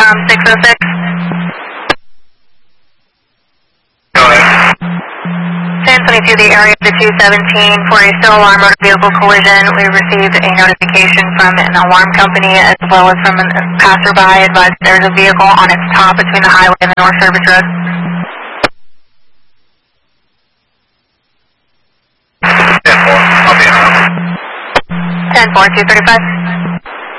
Intercom 606. Go ahead. 1022, the area of the 217 for a still alarm motor vehicle collision. We received a notification from an alarm company as well as from a passerby advised there's a vehicle on its top between the highway and the North Service Road. 10-4, I'll be around. 10-4, 235.